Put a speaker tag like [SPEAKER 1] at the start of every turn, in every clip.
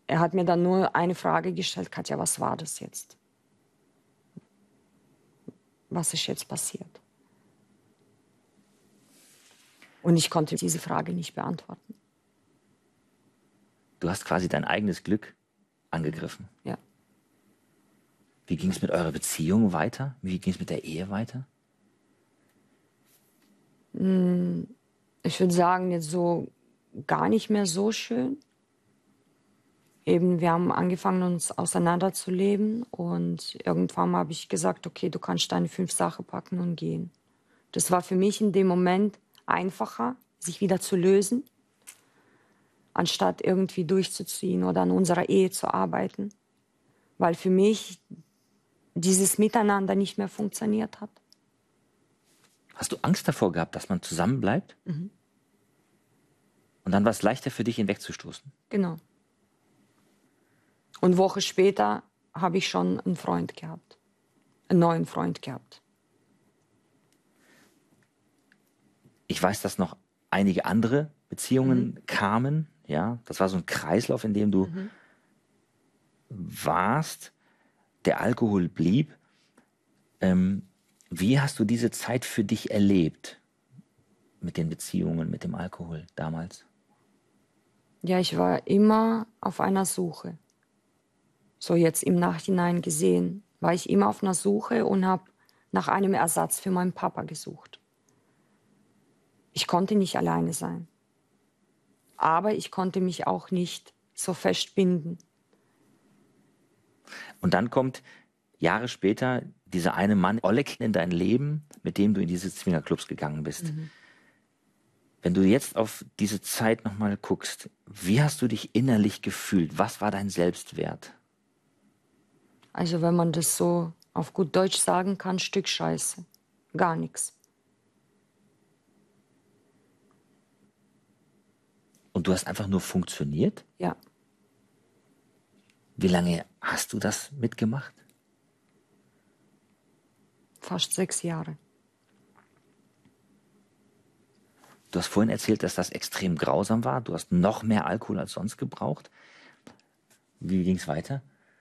[SPEAKER 1] er hat mir dann nur eine Frage gestellt: Katja, was war das jetzt? Was ist jetzt passiert? Und ich konnte diese Frage nicht beantworten.
[SPEAKER 2] Du hast quasi dein eigenes Glück angegriffen.
[SPEAKER 1] Ja.
[SPEAKER 2] Wie ging es mit eurer Beziehung weiter? Wie ging es mit der Ehe weiter?
[SPEAKER 1] Ich würde sagen, jetzt so gar nicht mehr so schön. Eben, wir haben angefangen, uns auseinanderzuleben. Und irgendwann habe ich gesagt, okay, du kannst deine 5 Sachen packen und gehen. Das war für mich in dem Moment einfacher, sich wieder zu lösen, anstatt irgendwie durchzuziehen oder an unserer Ehe zu arbeiten. Weil für mich dieses Miteinander nicht mehr funktioniert hat.
[SPEAKER 2] Hast du Angst davor gehabt, dass man zusammenbleibt?
[SPEAKER 1] Mhm.
[SPEAKER 2] Und dann war es leichter für dich, ihn wegzustoßen?
[SPEAKER 1] Genau. Und eine Woche später habe ich schon einen Freund gehabt. Einen neuen Freund gehabt.
[SPEAKER 2] Ich weiß, dass noch einige andere Beziehungen kamen. Ja, das war so ein Kreislauf, in dem du warst. Der Alkohol blieb. Wie hast du diese Zeit für dich erlebt? Mit den Beziehungen, mit dem Alkohol damals?
[SPEAKER 1] Ja, ich war immer auf einer Suche. So jetzt im Nachhinein gesehen, war ich immer auf einer Suche und habe nach einem Ersatz für meinen Papa gesucht. Ich konnte nicht alleine sein. Aber ich konnte mich auch nicht so festbinden.
[SPEAKER 2] Und dann kommt Jahre später dieser eine Mann, Oleg, in dein Leben, mit dem du in diese Swingerclubs gegangen bist. Wenn du jetzt auf diese Zeit nochmal guckst, wie hast du dich innerlich gefühlt? Was war dein Selbstwert?
[SPEAKER 1] Also wenn man das so auf gut Deutsch sagen kann, Stück Scheiße. Gar nichts.
[SPEAKER 2] Und du hast einfach nur funktioniert?
[SPEAKER 1] Ja.
[SPEAKER 2] Wie lange hast du das mitgemacht?
[SPEAKER 1] Fast 6 Jahre.
[SPEAKER 2] Du hast vorhin erzählt, dass das extrem grausam war. Du hast noch mehr Alkohol als sonst gebraucht. Wie ging es weiter?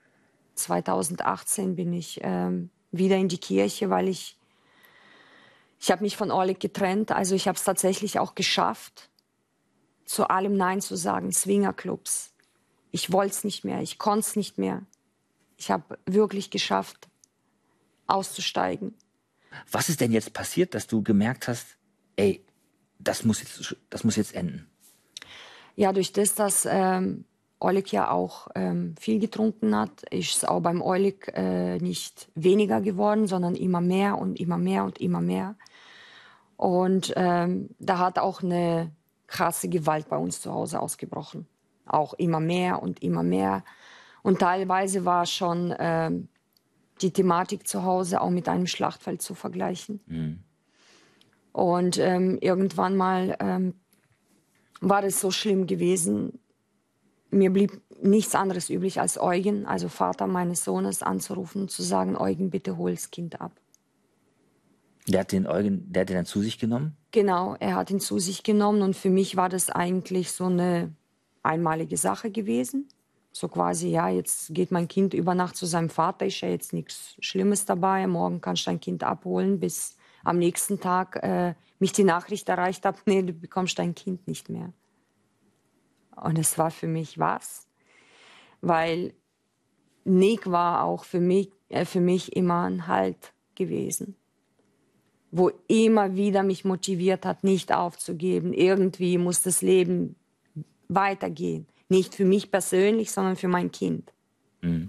[SPEAKER 1] 2018 bin ich wieder in die Kirche, weil ich habe mich von Oleg getrennt. Also ich habe es tatsächlich auch geschafft, zu allem Nein zu sagen. Swingerclubs. Ich wollte es nicht mehr, ich konnte es nicht mehr. Ich habe wirklich geschafft, auszusteigen.
[SPEAKER 2] Was ist denn jetzt passiert, dass du gemerkt hast, ey, das muss jetzt enden?
[SPEAKER 1] Ja, durch das, dass Oleg ja auch viel getrunken hat, ist es auch beim Oleg nicht weniger geworden, sondern immer mehr und immer mehr und immer mehr. Und da hat auch eine krasse Gewalt bei uns zu Hause ausgebrochen. Auch immer mehr und immer mehr. Und teilweise war schon die Thematik zu Hause auch mit einem Schlachtfeld zu vergleichen. Und irgendwann mal war es so schlimm gewesen, mir blieb nichts anderes übrig, als Eugen, also Vater meines Sohnes, anzurufen und zu sagen, Eugen, bitte hol das Kind ab.
[SPEAKER 2] Der hat den dann zu sich genommen?
[SPEAKER 1] Genau, er hat ihn zu sich genommen und für mich war das eigentlich so eine einmalige Sache gewesen. So quasi, ja, jetzt geht mein Kind über Nacht zu seinem Vater, ist ja jetzt nichts Schlimmes dabei, morgen kannst du dein Kind abholen, bis am nächsten Tag mich die Nachricht erreicht hat, nee, du bekommst dein Kind nicht mehr. Und es war für mich was, weil Nick war auch für mich immer ein Halt gewesen, wo immer wieder mich motiviert hat, nicht aufzugeben. Irgendwie muss das Leben weitergehen. Nicht für mich persönlich, sondern für mein Kind.
[SPEAKER 2] Und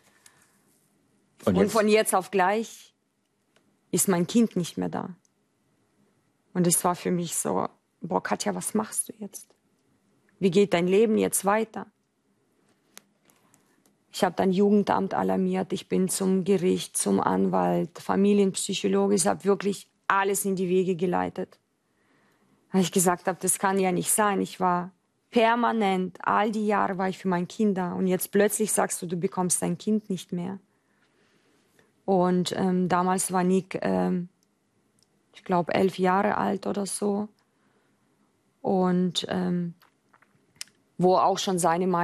[SPEAKER 1] von jetzt auf gleich ist mein Kind nicht mehr da. Und es war für mich so, boah, Katja, was machst du jetzt? Wie geht dein Leben jetzt weiter? Ich habe dann Jugendamt alarmiert, ich bin zum Gericht, zum Anwalt, Familienpsychologe, ich habe wirklich alles in die Wege geleitet. Weil ich gesagt habe, das kann ja nicht sein. Ich war permanent, all die Jahre war ich für mein Kind da. Und jetzt plötzlich sagst du, du bekommst dein Kind nicht mehr. Und damals war Nick, ich glaube, 11 Jahre alt oder so. Und wo auch schon seine Meinung